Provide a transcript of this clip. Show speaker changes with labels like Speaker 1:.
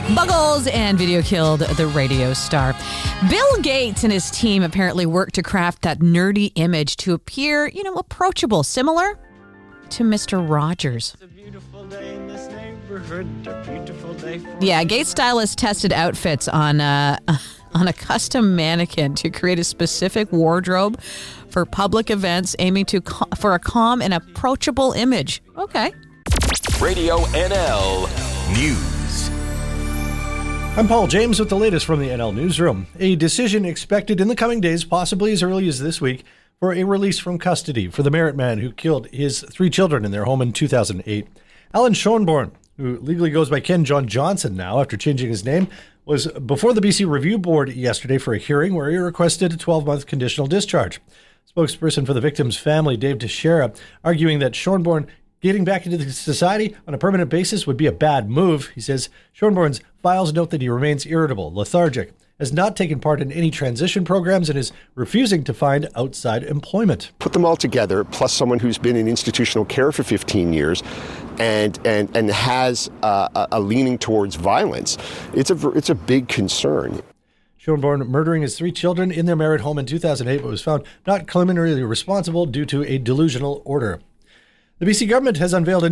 Speaker 1: Buggles and video killed the radio star. Bill Gates and his team apparently worked to craft that nerdy image to appear, approachable, similar to Mr. Rogers.
Speaker 2: It's a beautiful day in this neighborhood. A beautiful day for
Speaker 1: Yeah, Gates stylists tested outfits on a custom mannequin to create a specific wardrobe for public events, aiming for a calm and approachable image. Okay.
Speaker 3: Radio NL News.
Speaker 4: I'm Paul James with the latest from the NL Newsroom. A decision expected in the coming days, possibly as early as this week, for a release from custody for the Merritt man who killed his 3 children in their home in 2008. Alan Schoenborn, who legally goes by Ken John Johnson now after changing his name, was before the BC Review Board yesterday for a hearing where he requested a 12-month conditional discharge. Spokesperson for the victim's family, Dave Teixeira, arguing that Schoenborn getting back into the society on a permanent basis would be a bad move. He says Schoenborn's files note that he remains irritable, lethargic, has not taken part in any transition programs, and is refusing to find outside employment.
Speaker 5: Put them all together, plus someone who's been in institutional care for 15 years and has a leaning towards violence, it's a big concern.
Speaker 4: Schoenborn murdering his 3 children in their Merritt home in 2008, but was found not criminally responsible due to a delusional order. The BC government has unveiled a